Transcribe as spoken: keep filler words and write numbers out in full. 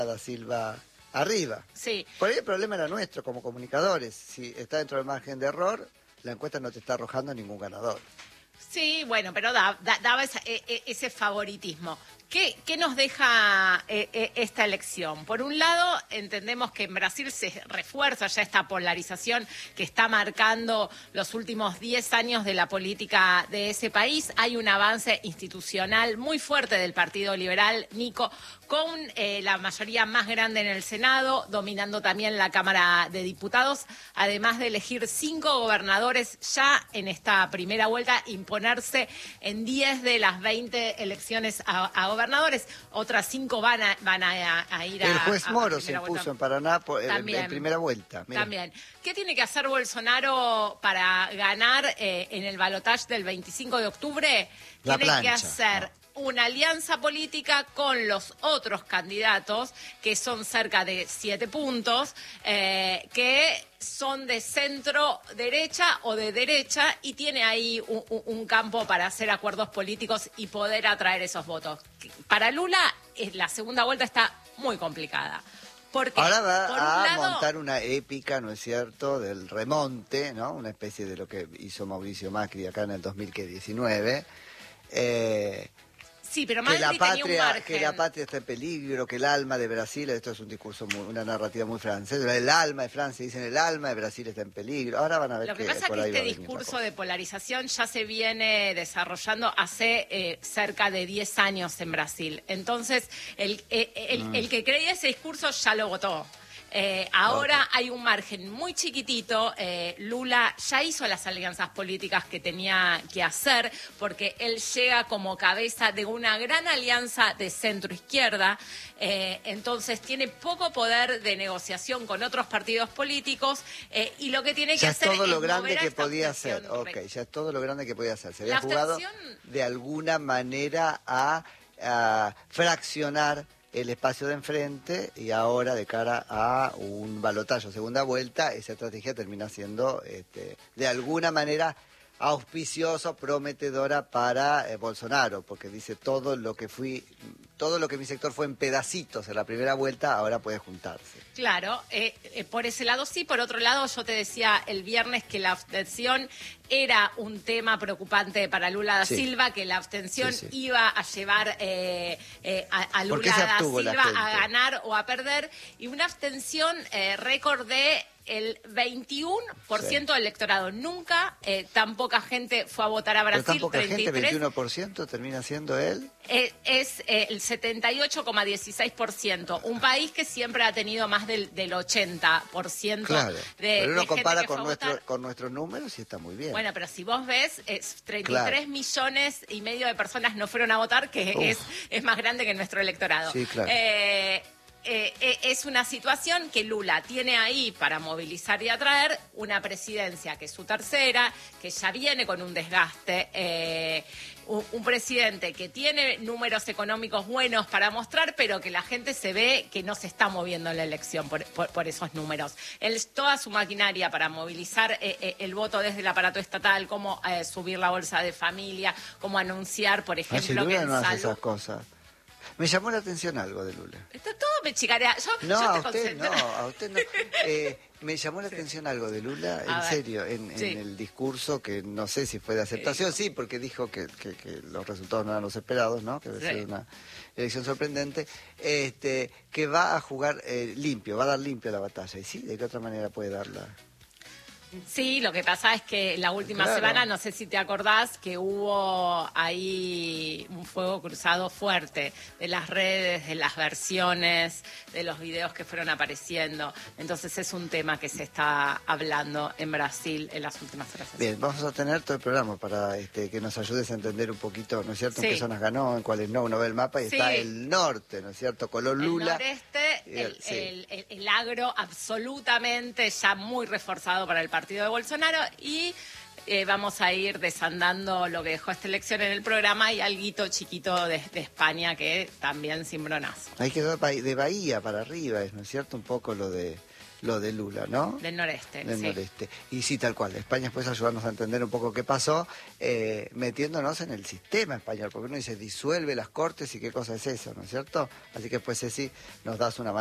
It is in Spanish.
da Silva arriba. Sí. Por ahí el problema era nuestro como comunicadores. Si está dentro del margen de error, la encuesta no te está arrojando ningún ganador. Sí, bueno, pero da, da, daba esa, e, ese favoritismo. ¿Qué, qué nos deja eh, eh, esta elección? Por un lado, entendemos que en Brasil se refuerza ya esta polarización que está marcando los últimos diez años de la política de ese país. Hay un avance institucional muy fuerte del Partido Liberal, Nico, con eh, la mayoría más grande en el Senado, dominando también la Cámara de Diputados, además de elegir cinco gobernadores ya en esta primera vuelta, imponerse en diez de las veinte elecciones a, a gobernadores. Otras cinco van a, van a, a ir a... El juez a, Moro a se impuso vuelta. en Paraná por, También, en, en primera vuelta. Mira. También. ¿Qué tiene que hacer Bolsonaro para ganar eh, en el balotaje del veinticinco de octubre? La Tiene plancha, que hacer... no. una alianza política con los otros candidatos, que son cerca de siete puntos, eh, que son de centro derecha o de derecha, y tiene ahí un, un campo para hacer acuerdos políticos y poder atraer esos votos. Para Lula, la segunda vuelta está muy complicada. Porque, ahora va por a un lado, montar una épica, ¿no es cierto?, del remonte, ¿no? Una especie de lo que hizo Mauricio Macri acá en el dos mil diecinueve. Eh, sí, pero que Macri la tenía un patria margen. que la patria está en peligro, que el alma de Brasil, esto es un discurso muy, una narrativa muy francesa, el alma de Francia, dicen el alma de Brasil está en peligro. Ahora van a ver Lo que, que pasa es por que ahí este va a venir la discurso cosa. de polarización ya se viene desarrollando hace eh, cerca de diez años en Brasil. Entonces, el, eh, el, Mm. el que creía ese discurso ya lo votó. Eh, ahora okay. hay un margen muy chiquitito. Eh, Lula ya hizo las alianzas políticas que tenía que hacer, porque él llega como cabeza de una gran alianza de centro-izquierda. Eh, entonces tiene poco poder de negociación con otros partidos políticos, eh, y lo que tiene que ya hacer es todo es lo grande mover a que esta podía abstención. hacer. Ok, ya es todo lo grande que podía hacer. Se había La jugado abstención... de alguna manera a, a fraccionar el espacio de enfrente, y ahora de cara a un balotaje segunda vuelta, esa estrategia termina siendo este, de alguna manera auspiciosa, prometedora para eh, Bolsonaro, porque dice todo lo que fui, todo lo que mi sector fue en pedacitos en la primera vuelta, ahora puede juntarse. Claro, eh, eh, por ese lado sí. Por otro lado, yo te decía el viernes que la abstención era un tema preocupante para Lula da sí. Silva, que la abstención sí, sí. iba a llevar eh, eh, a, a Lula da Silva a ganar o a perder, y una abstención eh, récord de el veintiuno por ciento sí. del electorado. Nunca eh, tan poca gente fue a votar a Brasil. Pero tan poca treinta y tres gente, veintiuno por ciento termina siendo él. Eh, es eh, el setenta y ocho coma dieciséis por ciento. Un país que siempre ha tenido más del, del ochenta por ciento claro. de, pero uno de compara gente que con, fue a nuestro, votar. con nuestros números y está muy bien. Bueno, pero si vos ves, es treinta y tres claro. millones y medio de personas no fueron a votar, que es, es más grande que nuestro electorado. Sí, claro. Eh, Eh, eh, es una situación que Lula tiene ahí para movilizar y atraer una presidencia que es su tercera, que ya viene con un desgaste, eh, un, un presidente que tiene números económicos buenos para mostrar, pero que la gente se ve que no se está moviendo en la elección por, por, por esos números. Él, toda su maquinaria para movilizar eh, eh, el voto desde el aparato estatal, cómo eh, subir la bolsa de familia, cómo anunciar, por ejemplo, ah, que Lula en no hace salud... esas cosas. Me llamó la atención algo de Lula. Esto todo me chicarea. Yo, no, yo a te usted concentro. no, a usted no. Eh, me llamó la sí. atención algo de Lula, en serio, en, sí. en el discurso, que no sé si fue de aceptación, sí, porque dijo que, que, que los resultados no eran los esperados, ¿no? Que debe sí. ser una elección sorprendente, este, que va a jugar eh, limpio, va a dar limpio la batalla. Y sí, ¿de qué otra manera puede darla? Sí, lo que pasa es que la última claro. semana, no sé si te acordás, que hubo ahí un fuego cruzado fuerte de las redes, de las versiones, de los videos que fueron apareciendo. Entonces es un tema que se está hablando en Brasil en las últimas horas. Bien, vamos a tener todo el programa para este, que nos ayudes a entender un poquito, ¿no es cierto?, sí. en qué zonas ganó, en cuáles no. Uno ve el mapa y sí. está el norte, ¿no es cierto?, color Lula. El noreste, el, el, sí. el, el, el agro absolutamente ya muy reforzado para el partido partido de Bolsonaro, y eh, vamos a ir desandando lo que dejó esta elección en el programa, y alguito chiquito de, de España que también cimbronazo. Ahí quedó de Bahía para arriba, ¿no es cierto? Un poco lo de lo de Lula, ¿no? Del noreste. Del sí. noreste. Y sí, tal cual. España después ayudarnos a entender un poco qué pasó, eh, metiéndonos en el sistema español, porque uno dice disuelve las cortes y qué cosa es eso, ¿no es cierto? Así que pues sí, nos das una mano.